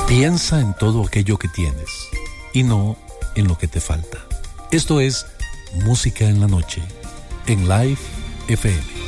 Piensa en todo aquello que tienes y no en lo que te falta. Esto es Música en la Noche, en Live FM.